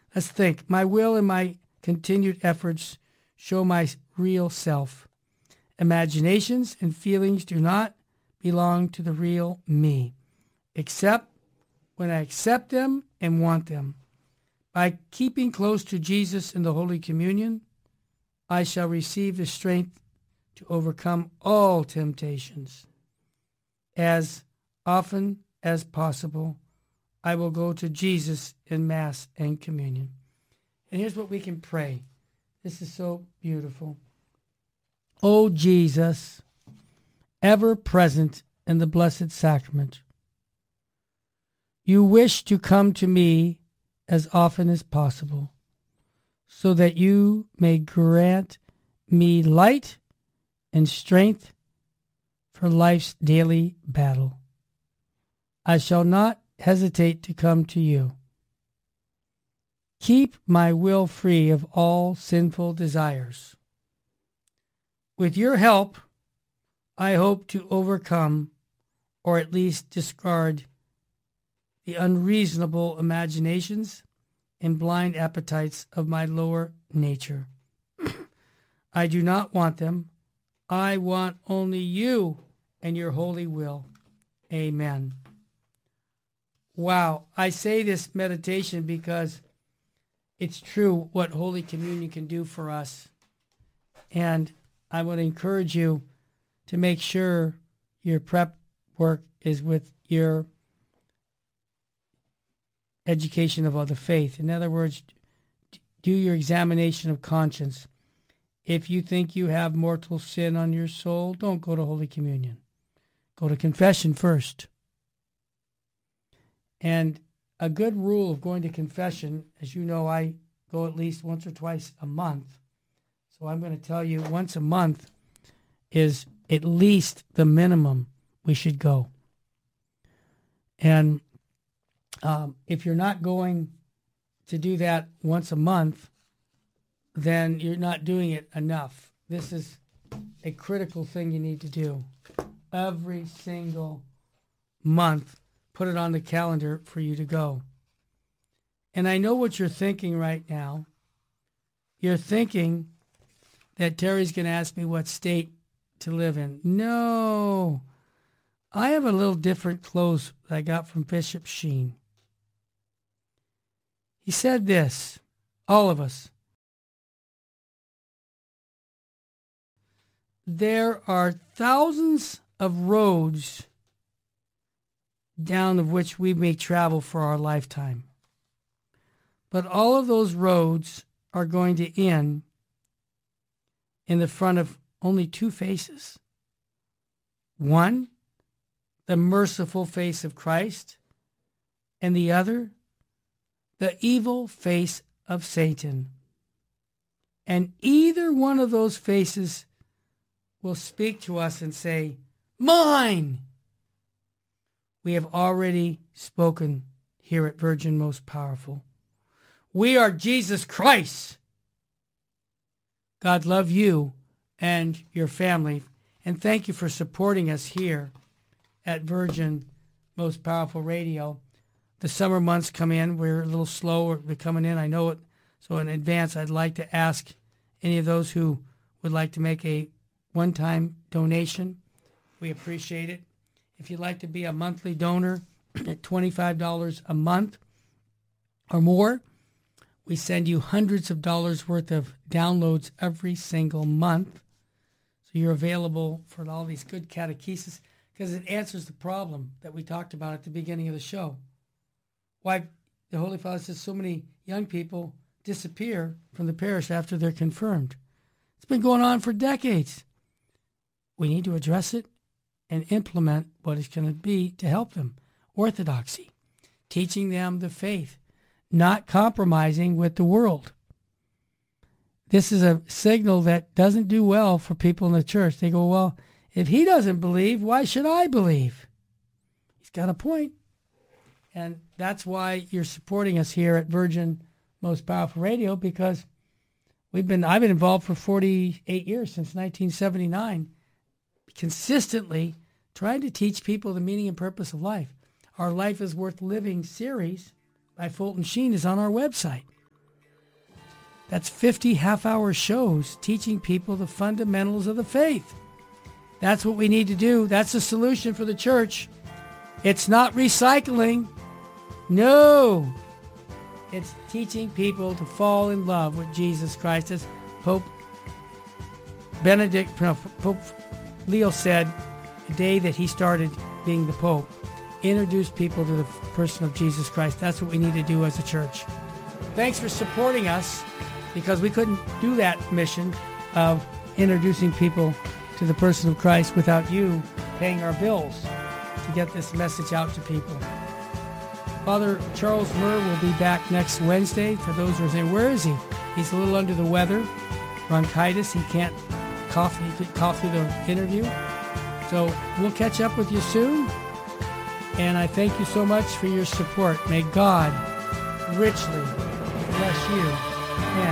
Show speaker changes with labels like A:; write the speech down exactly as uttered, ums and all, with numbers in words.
A: Let's think. My will and my continued efforts show my real self. Imaginations and feelings do not belong to the real me, except when I accept them and want them. By keeping close to Jesus in the Holy Communion, I shall receive the strength to overcome all temptations. As often as possible, I will go to Jesus in Mass and Communion. And here's what we can pray. This is so beautiful. O Jesus, ever present in the Blessed Sacrament, you wish to come to me as often as possible, so that you may grant me light and strength for life's daily battle. I shall not hesitate to come to you. Keep my will free of all sinful desires. With your help, I hope to overcome, or at least discard, the unreasonable imaginations and blind appetites of my lower nature. I do not want them. I want only you and your holy will. Amen. Wow. I say this meditation because it's true what Holy Communion can do for us. And I want to encourage you to make sure your prep work is with your education of other faith. In other words, do your examination of conscience. If you think you have mortal sin on your soul, don't go to Holy Communion. Go to confession first. And a good rule of going to confession, as you know, I go at least once or twice a month. So I'm going to tell you once a month is at least the minimum we should go. And um, if you're not going to do that once a month, then you're not doing it enough. This is a critical thing you need to do. Every single month, put it on the calendar for you to go. And I know what you're thinking right now. You're thinking that Terry's going to ask me what state to live in. No. I have a little different clothes that I got from Bishop Sheen. He said this, all of us. There are thousands of roads down of which we may travel for our lifetime. But all of those roads are going to end in the front of only two faces. One, the merciful face of Christ, and the other, the evil face of Satan. And either one of those faces will speak to us and say, mine! We have already spoken here at Virgin Most Powerful. We are Jesus Christ. God love you and your family. And thank you for supporting us here at Virgin Most Powerful Radio. The summer months come in. We're a little slow. We're coming in. I know it. So in advance, I'd like to ask any of those who would like to make a one-time donation. We appreciate it. If you'd like to be a monthly donor at twenty-five dollars a month or more, we send you hundreds of dollars worth of downloads every single month. So you're available for all these good catechesis because it answers the problem that we talked about at the beginning of the show. Why the Holy Father says so many young people disappear from the parish after they're confirmed. It's been going on for decades. We need to address it and implement what it's going to be to help them. Orthodoxy, teaching them the faith, not compromising with the world. This is a signal that doesn't do well for people in the church. They go, well, if he doesn't believe, why should I believe? He's got a point. And that's why you're supporting us here at Virgin Most Powerful Radio, because we've been I've been involved for forty-eight years, since nineteen seventy-nine, consistently trying to teach people the meaning and purpose of life. Our Life is Worth Living series by Fulton Sheen is on our website. That's fifty half-hour shows teaching people the fundamentals of the faith. That's what we need to do. That's the solution for the church. It's not recycling. No. It's teaching people to fall in love with Jesus Christ. As Pope Benedict, no, Pope Leo said the day that he started being the Pope, introduce people to the person of Jesus Christ. That's what we need to do as a church. Thanks for supporting us, because we couldn't do that mission of introducing people to the person of Christ without you paying our bills to get this message out to people. Father Charles Murr will be back next Wednesday. For those who are saying, where is he? He's a little under the weather, bronchitis. He can't cough, he could cough through the interview. So we'll catch up with you soon. And I thank you so much for your support. May God richly bless you.